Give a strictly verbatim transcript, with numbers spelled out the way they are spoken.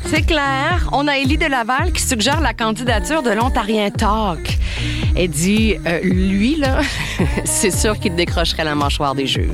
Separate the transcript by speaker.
Speaker 1: C'est clair. On a Élie de Laval qui suggère la candidature de l'Ontarien Talk. Elle dit, euh, lui, là, c'est sûr qu'il décrocherait la mâchoire des juges.